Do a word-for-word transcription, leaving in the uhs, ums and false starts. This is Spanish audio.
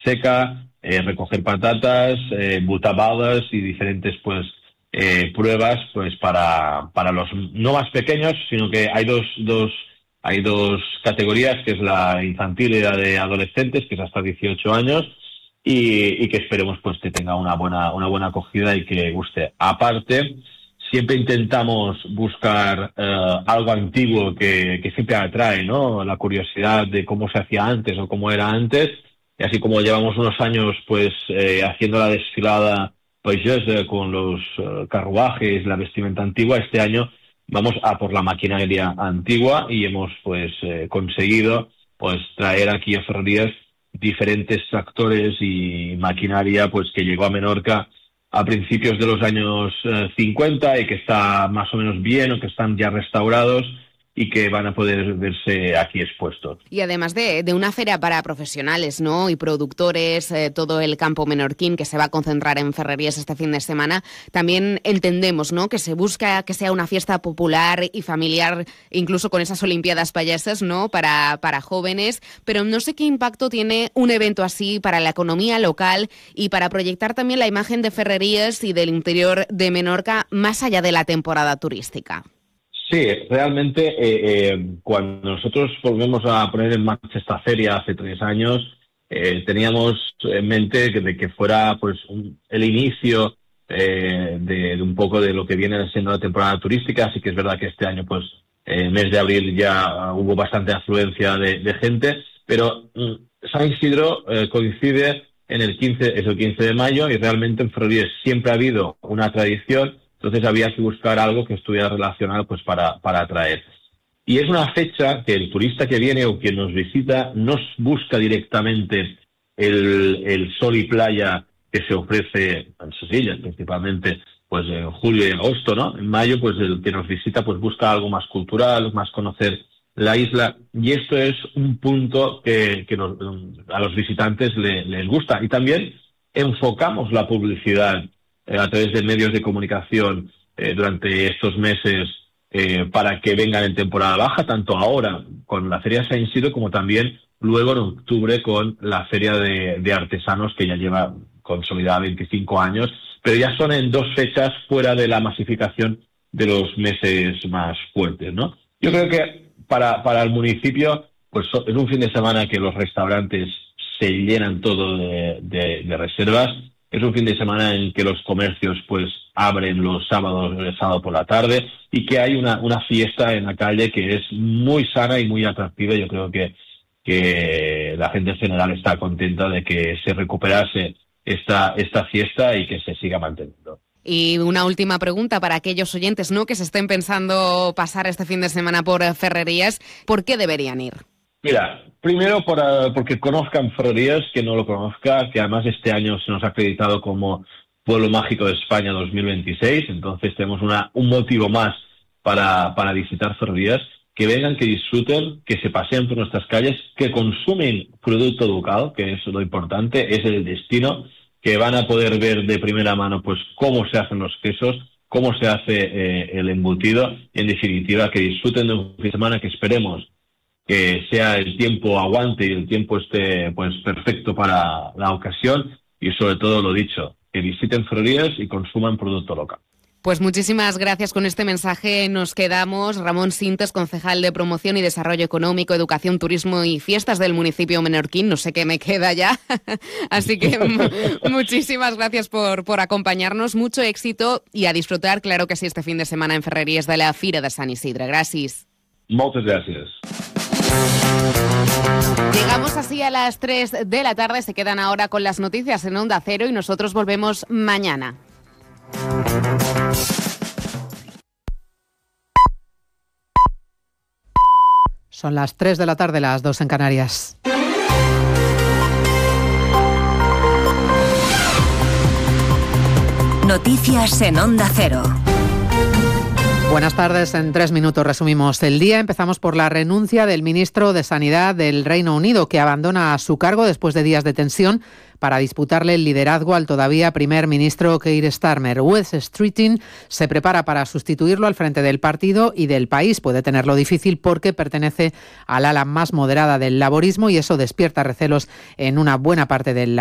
seca, eh, recoger patatas, eh, butabadas y diferentes pues eh, pruebas pues para, para los no más pequeños, sino que hay dos, dos, hay dos categorías, que es la infantil y la de adolescentes, que es hasta dieciocho años, y, y que esperemos pues que tenga una buena, una buena acogida y que guste. Aparte, siempre intentamos buscar eh, algo antiguo que, que siempre atrae, ¿no? La curiosidad de cómo se hacía antes o cómo era antes. Y así como llevamos unos años pues eh, haciendo la desfilada payesa con los uh, carruajes, la vestimenta antigua, este año vamos a por la maquinaria antigua y hemos pues eh, conseguido pues traer aquí a Ferrerías diferentes tractores y maquinaria pues que llegó a Menorca a principios de los años eh, cincuenta y que está más o menos bien o que están ya restaurados y que van a poder verse aquí expuestos. Y además de, de una feria para profesionales, ¿no? Y productores, eh, todo el campo menorquín que se va a concentrar en Ferrerías este fin de semana, también entendemos, ¿no? Que se busca que sea una fiesta popular y familiar, incluso con esas Olimpiadas payesas, ¿no? Para, para jóvenes, pero no sé qué impacto tiene un evento así para la economía local y para proyectar también la imagen de Ferrerías y del interior de Menorca más allá de la temporada turística. Sí, realmente eh, eh, cuando nosotros volvemos a poner en marcha esta feria hace tres años, eh, teníamos en mente que, de que fuera pues un, el inicio eh, de, de un poco de lo que viene siendo la temporada turística. Así que es verdad que este año, pues, en el mes de abril ya hubo bastante afluencia de, de gente, pero mm, San Isidro eh, coincide en el quince, es el quince de mayo, y realmente en Ferrerías siempre ha habido una tradición. Entonces había que buscar algo que estuviera relacionado pues para, para atraer. Y es una fecha que el turista que viene o quien nos visita no busca directamente el, el sol y playa que se ofrece en Sesillas, principalmente pues en julio y agosto, ¿no? En mayo, pues el que nos visita pues busca algo más cultural, más conocer la isla, y esto es un punto que, que nos, a los visitantes le, les gusta. Y también enfocamos la publicidad a través de medios de comunicación eh, durante estos meses eh, para que vengan en temporada baja, tanto ahora con la Feria de San Isidro como también luego en octubre con la Feria de, de Artesanos, que ya lleva consolidada veinticinco años, pero ya son en dos fechas fuera de la masificación de los meses más fuertes, ¿no? Yo creo que para, para el municipio pues es un fin de semana que los restaurantes se llenan todo de, de, de reservas. Es un fin de semana en que los comercios pues abren los sábados, el sábado por la tarde, y que hay una, una fiesta en la calle que es muy sana y muy atractiva. Yo creo que, que la gente en general está contenta de que se recuperase esta, esta fiesta y que se siga manteniendo. Y una última pregunta para aquellos oyentes, ¿no?, que se estén pensando pasar este fin de semana por Ferrerías. ¿Por qué deberían ir? Mira, primero por, uh, porque conozcan Ferrerías, que no lo conozca, que además este año se nos ha acreditado como Pueblo Mágico de España dos mil veintiséis, entonces tenemos una, un motivo más para, para visitar Ferrerías, que vengan, que disfruten, que se paseen por nuestras calles, que consumen producto local, que es lo importante, es el destino, que van a poder ver de primera mano pues cómo se hacen los quesos, cómo se hace eh, el embutido, y en definitiva que disfruten de un fin de semana que esperemos que sea el tiempo aguante y el tiempo esté pues perfecto para la ocasión, y sobre todo lo dicho, que visiten Ferrerías y consuman producto local. Pues muchísimas gracias. Con este mensaje nos quedamos. Ramón Sintes, concejal de Promoción y Desarrollo Económico, Educación, Turismo y Fiestas del municipio menorquín. No sé qué me queda ya. Así que muchísimas gracias por, por acompañarnos. Mucho éxito y a disfrutar, claro que sí, este fin de semana en Ferrerías de la Fira de San Isidre. Gracias. Muchas gracias. Llegamos así a las tres de la tarde. Se quedan ahora con las noticias en Onda Cero y nosotros volvemos mañana. Son las tres de la tarde, las dos en Canarias. Noticias en Onda Cero. Buenas tardes. En tres minutos resumimos el día. Empezamos por la renuncia del ministro de Sanidad del Reino Unido, que abandona su cargo después de días de tensión para disputarle el liderazgo al todavía primer ministro Keir Starmer. Wes Streeting se prepara para sustituirlo al frente del partido y del país. Puede tenerlo difícil porque pertenece al ala más moderada del laborismo y eso despierta recelos en una buena parte del